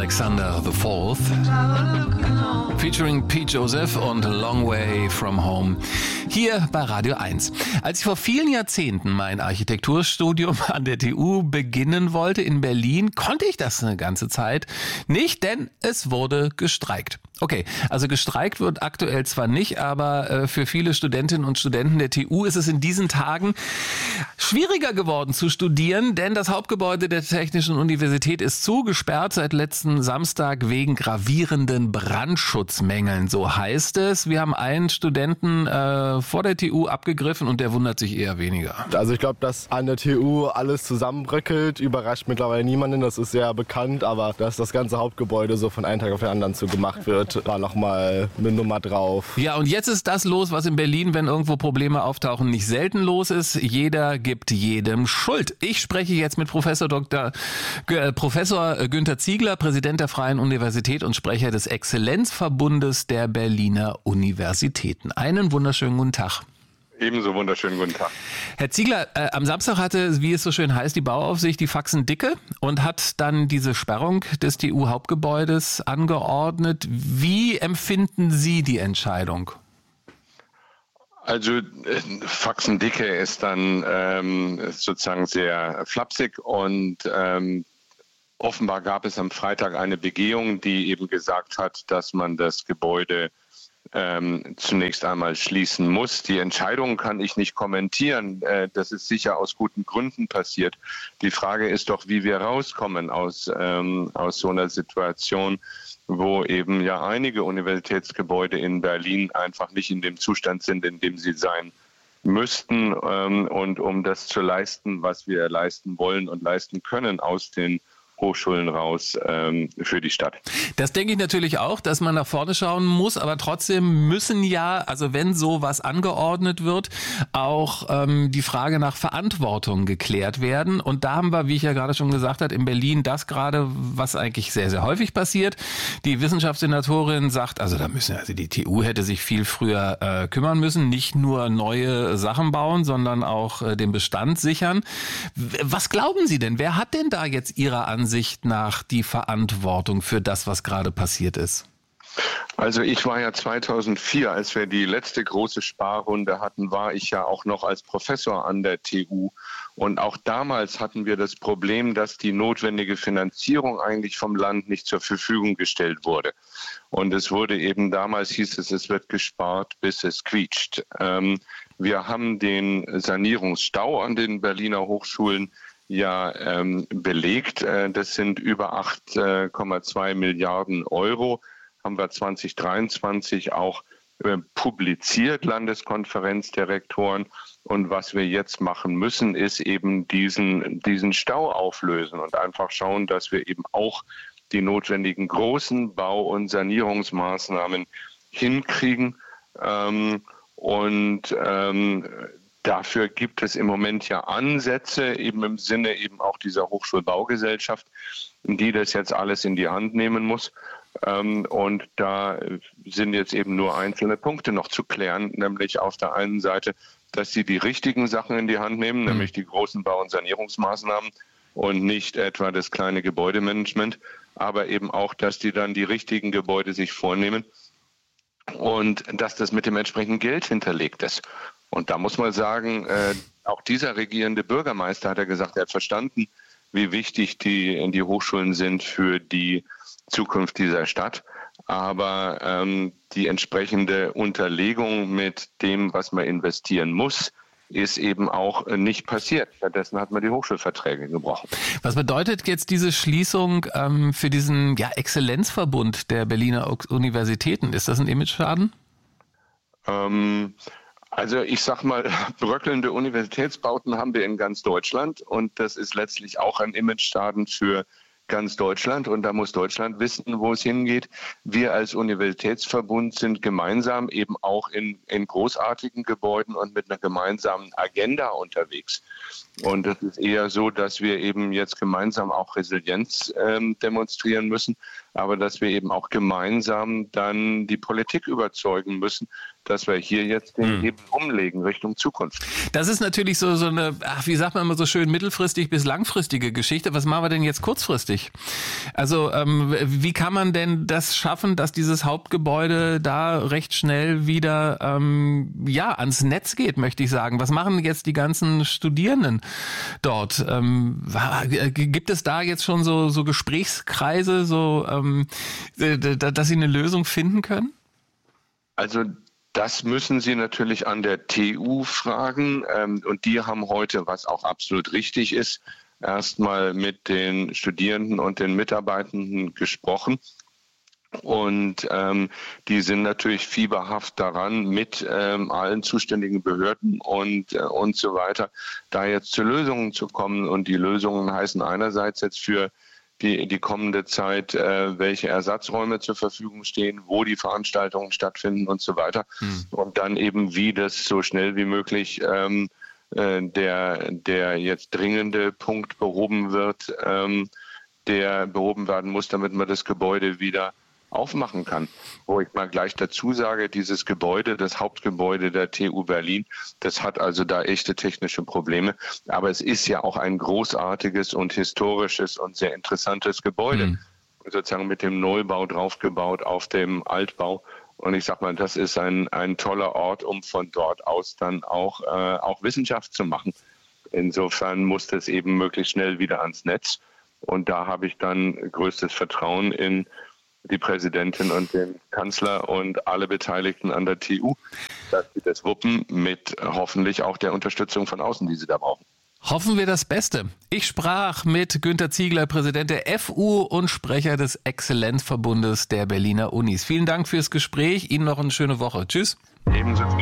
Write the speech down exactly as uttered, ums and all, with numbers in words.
Alexander the Fourth, featuring Pete Joseph und Long Way From Home, hier bei Radio eins. Als ich vor vielen Jahrzehnten mein Architekturstudium an der T U beginnen wollte in Berlin, konnte ich das eine ganze Zeit nicht, denn es wurde gestreikt. Okay, also gestreikt wird aktuell zwar nicht, aber äh, für viele Studentinnen und Studenten der T U ist es in diesen Tagen schwieriger geworden zu studieren, denn das Hauptgebäude der Technischen Universität ist zugesperrt seit letzten Samstag wegen gravierenden Brandschutzmängeln, so heißt es. Wir haben einen Studenten äh, vor der T U abgegriffen und der wundert sich eher weniger. Also ich glaube, dass an der T U alles zusammenbröckelt, überrascht mittlerweile niemanden, das ist sehr bekannt, aber dass das ganze Hauptgebäude so von einem Tag auf den anderen zugemacht wird, war nochmal eine Nummer drauf. Ja, und jetzt ist das los, was in Berlin, wenn irgendwo Probleme auftauchen, nicht selten los ist. Jeder gibt jedem Schuld. Ich spreche jetzt mit Professor Doktor G- Professor Günther Ziegler, Präsident der Freien Universität und Sprecher des Exzellenzverbundes der Berliner Universitäten. Einen wunderschönen guten Tag. Ebenso wunderschönen guten Tag. Herr Ziegler, äh, am Samstag hatte, wie es so schön heißt, die Bauaufsicht die Faxen dicke und hat dann diese Sperrung des T U-Hauptgebäudes angeordnet. Wie empfinden Sie die Entscheidung? Also äh, Faxen dicke ist dann ähm, sozusagen sehr flapsig und ähm, offenbar gab es am Freitag eine Begehung, die eben gesagt hat, dass man das Gebäude Ähm, zunächst einmal schließen muss. Die Entscheidung kann ich nicht kommentieren. Äh, das ist sicher aus guten Gründen passiert. Die Frage ist doch, wie wir rauskommen aus, ähm, aus so einer Situation, wo eben ja einige Universitätsgebäude in Berlin einfach nicht in dem Zustand sind, in dem sie sein müssten. Ähm, und um das zu leisten, was wir leisten wollen und leisten können aus den Hochschulen raus ähm, für die Stadt. Das denke ich natürlich auch, dass man nach vorne schauen muss, aber trotzdem müssen ja, also wenn sowas angeordnet wird, auch ähm, die Frage nach Verantwortung geklärt werden. Und da haben wir, wie ich ja gerade schon gesagt habe, in Berlin das gerade, was eigentlich sehr, sehr häufig passiert. Die Wissenschaftssenatorin sagt, also da müssen, also die T U hätte sich viel früher äh, kümmern müssen, nicht nur neue Sachen bauen, sondern auch äh, den Bestand sichern. Was glauben Sie denn? Wer hat denn da jetzt Ihrer Ansicht Sicht nach die Verantwortung für das, was gerade passiert ist? Also ich war ja zweitausendvier, als wir die letzte große Sparrunde hatten, war ich ja auch noch als Professor an der T U. Und auch damals hatten wir das Problem, dass die notwendige Finanzierung eigentlich vom Land nicht zur Verfügung gestellt wurde. Und es wurde eben damals, hieß es, es wird gespart, bis es quietscht. Ähm, wir haben den Sanierungsstau an den Berliner Hochschulen ja ähm, belegt. Äh, das sind über acht Komma zwei Milliarden Euro. Haben wir zwanzig dreiundzwanzig auch äh, publiziert, Landeskonferenz der Rektoren. Und was wir jetzt machen müssen, ist eben diesen, diesen Stau auflösen und einfach schauen, dass wir eben auch die notwendigen großen Bau- und Sanierungsmaßnahmen hinkriegen. Ähm, und ähm, Dafür gibt es im Moment ja Ansätze, eben im Sinne eben auch dieser Hochschulbaugesellschaft, die das jetzt alles in die Hand nehmen muss. Und da sind jetzt eben nur einzelne Punkte noch zu klären, nämlich auf der einen Seite, dass sie die richtigen Sachen in die Hand nehmen, nämlich die großen Bau- und Sanierungsmaßnahmen und nicht etwa das kleine Gebäudemanagement, aber eben auch, dass die dann die richtigen Gebäude sich vornehmen und dass das mit dem entsprechenden Geld hinterlegt ist. Und da muss man sagen, äh, auch dieser regierende Bürgermeister hat ja gesagt, er hat verstanden, wie wichtig die, die Hochschulen sind für die Zukunft dieser Stadt. Aber ähm, die entsprechende Unterlegung mit dem, was man investieren muss, ist eben auch nicht passiert. Stattdessen hat man die Hochschulverträge gebrochen. Was bedeutet jetzt diese Schließung ähm, für diesen ja, Exzellenzverbund der Berliner Universitäten? Ist das ein Imageschaden? Ähm, Also ich sag mal, bröckelnde Universitätsbauten haben wir in ganz Deutschland und das ist letztlich auch ein Imageschaden für ganz Deutschland und da muss Deutschland wissen, wo es hingeht. Wir als Universitätsverbund sind gemeinsam eben auch in, in großartigen Gebäuden und mit einer gemeinsamen Agenda unterwegs. Und es ist eher so, dass wir eben jetzt gemeinsam auch Resilienz ähm, demonstrieren müssen, aber dass wir eben auch gemeinsam dann die Politik überzeugen müssen, dass wir hier jetzt den Hebel umlegen Richtung Zukunft. Das ist natürlich so, so eine, ach, wie sagt man immer so schön, mittelfristig bis langfristige Geschichte. Was machen wir denn jetzt kurzfristig? Also ähm, wie kann man denn das schaffen, dass dieses Hauptgebäude da recht schnell wieder ähm, ja ans Netz geht, möchte ich sagen? Was machen jetzt die ganzen Studierenden dort? Ähm, gibt es da jetzt schon so, so Gesprächskreise, so ähm, dass sie eine Lösung finden können? Also das müssen Sie natürlich an der T U fragen. Ähm, und die haben heute, was auch absolut richtig ist, erstmal mit den Studierenden und den Mitarbeitenden gesprochen. Und ähm, die sind natürlich fieberhaft daran, mit ähm, allen zuständigen Behörden und, äh, und so weiter, da jetzt zu Lösungen zu kommen. Und die Lösungen heißen einerseits jetzt für die, die kommende Zeit, äh, welche Ersatzräume zur Verfügung stehen, wo die Veranstaltungen stattfinden und so weiter. Hm. Und dann eben, wie das so schnell wie möglich ähm, äh, der, der jetzt dringende Punkt behoben wird, ähm, der behoben werden muss, damit man das Gebäude wieder aufmachen kann. Wo ich mal gleich dazu sage, dieses Gebäude, das Hauptgebäude der T U Berlin, das hat also da echte technische Probleme. Aber es ist ja auch ein großartiges und historisches und sehr interessantes Gebäude. Mhm. Sozusagen mit dem Neubau draufgebaut auf dem Altbau. Und ich sag mal, das ist ein, ein toller Ort, um von dort aus dann auch, äh, auch Wissenschaft zu machen. Insofern muss das eben möglichst schnell wieder ans Netz. Und da habe ich dann größtes Vertrauen in die Präsidentin und den Kanzler und alle Beteiligten an der T U, dass sie das wuppen mit hoffentlich auch der Unterstützung von außen, die sie da brauchen. Hoffen wir das Beste. Ich sprach mit Günter Ziegler, Präsident der F U und Sprecher des Exzellenzverbundes der Berliner Unis. Vielen Dank fürs Gespräch. Ihnen noch eine schöne Woche. Tschüss. Ebenso.